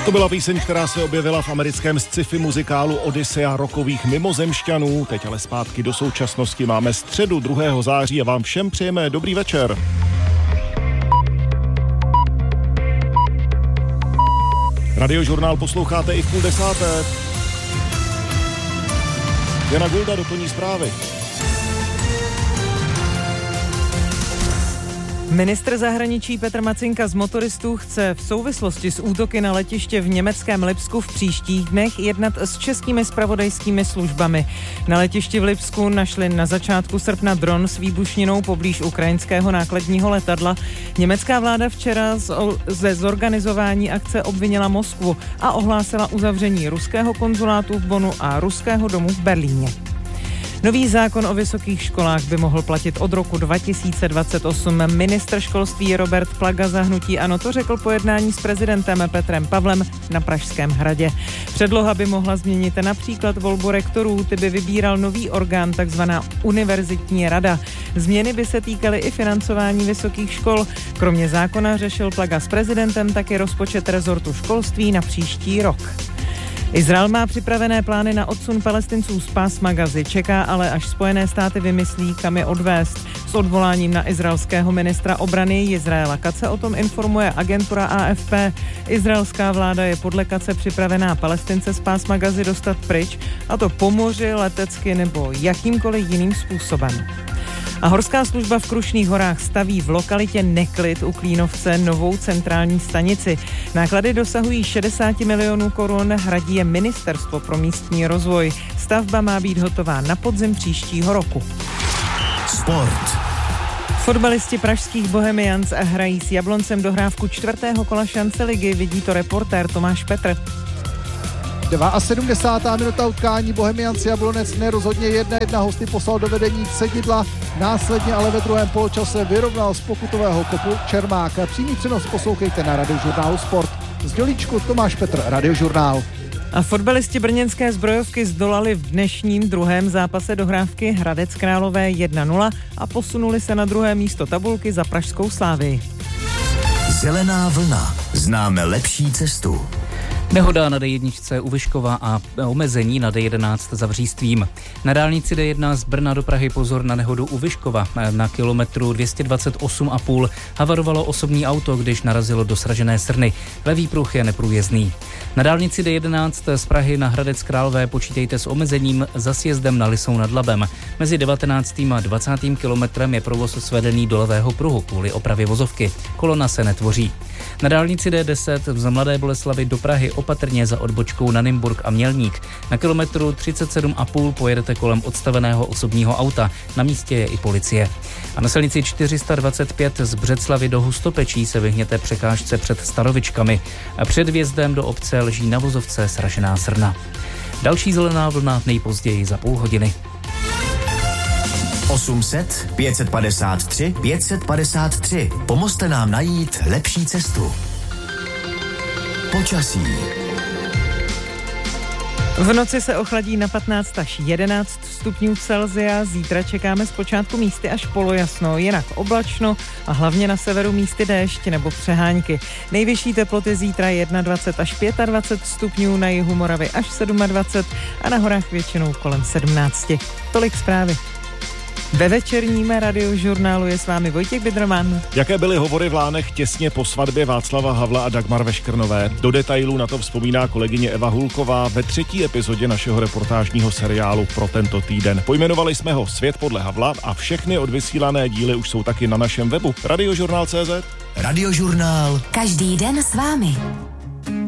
To byla píseň, která se objevila v americkém sci-fi muzikálu Odyssea rokových mimozemšťanů. Teď ale zpátky do současnosti. Máme středu 2. září a vám všem přejeme dobrý večer. Radiožurnál posloucháte i v 9:30. Jana Gulda doplní zprávy. Ministr zahraničí Petr Macinka z motoristů chce v souvislosti s útoky na letiště v německém Lipsku v příštích dnech jednat s českými zpravodajskými službami. Na letišti v Lipsku našli na začátku srpna dron s výbušninou poblíž ukrajinského nákladního letadla. Německá vláda včera ze zorganizování akce obvinila Moskvu a ohlásila uzavření ruského konzulátu v Bonnu a ruského domu v Berlíně. Nový zákon o vysokých školách by mohl platit od roku 2028. Ministr školství Robert Plaga za hnutí ANO to řekl po jednání s prezidentem Petrem Pavlem na Pražském hradě. Předloha by mohla změnit například volbu rektorů, ty by vybíral nový orgán, takzvaná univerzitní rada. Změny by se týkaly i financování vysokých škol. Kromě zákona řešil Plaga s prezidentem také rozpočet rezortu školství na příští rok. Izrael má připravené plány na odsun Palestinců z pásma Gazy, čeká ale, až Spojené státy vymyslí, kam je odvést. S odvoláním na izraelského ministra obrany Jizraela Katze o tom informuje agentura AFP. Izraelská vláda je podle Katze připravená Palestince z pásma Gazy dostat pryč, a to po moři, letecky nebo jakýmkoliv jiným způsobem. A horská služba v Krušných horách staví v lokalitě Neklid u Klínovce novou centrální stanici. Náklady dosahují 60 milionů korun, hradí je Ministerstvo pro místní rozvoj. Stavba má být hotová na podzim příštího roku. Sport. Fotbalisti pražských Bohemians hrají s Jabloncem dohrávku 4. kola šance ligy, vidí to reportér Tomáš Petr. 72. minuta utkání, Bohemians Jablonec nerozhodně 1-1, hosty poslal do vedení Cedidla, následně ale ve druhém poločase vyrovnal z pokutového kopu Čermák. Přímý přenos poslouchejte na Radiožurnálu Sport. Z Dělíčku Tomáš Petr, Radiožurnál. A fotbalisti brněnské Zbrojovky zdolali v dnešním druhém zápase dohrávky Hradec Králové 1-0 a posunuli se na druhé místo tabulky za pražskou Slávii. Zelená vlna. Známe lepší cestu. Nehoda na D1 u Vyškova a omezení na D11 za Vřístvím. Na dálnici D1 z Brna do Prahy pozor na nehodu u Vyškova. Na kilometru 228,5 havarovalo osobní auto, když narazilo do sražené srny. Levý pruh je neprůjezdný. Na dálnici D11 z Prahy na Hradec Králové počítejte s omezením za sjezdem na Lisou nad Labem. Mezi 19. a 20. kilometrem je provoz svedený do levého pruhu kvůli opravě vozovky. Kolona se netvoří. Na dálnici D10 z Mladé Boleslavi do Prahy opatrně za odbočkou na Nymburk a Mělník. Na kilometru 37,5 pojedete kolem odstaveného osobního auta. Na místě je i policie. A na silnici 425 z Břeclavy do Hustopečí se vyhněte překážce před Starovičkami. A před vjezdem do obce leží na vozovce sražená srna. Další zelená vlna nejpozději za půl hodiny. 800 553 553. Pomozte nám najít lepší cestu. Počasí. V noci se ochladí na 15 až 11 stupňů Celsia. Zítra čekáme zpočátku místy až polojasno, jinak oblačno a hlavně na severu místy déšť nebo přehánky. Nejvyšší teploty zítra 21 až 25 stupňů, na jihu Moravy až 27 a na horách většinou kolem 17. Tolik zprávy. Ve večerním Radiožurnálu je s vámi Vojtěch Bidroman. Jaké byly hovory v Lánech těsně po svatbě Václava Havla a Dagmar Veškrnové? Do detailů na to vzpomíná kolegyně Eva Hulková ve 3. epizodě našeho reportážního seriálu pro tento týden. Pojmenovali jsme ho Svět podle Havla a všechny odvysílané díly už jsou taky na našem webu radiožurnál.cz. Radiožurnál. Každý den s vámi.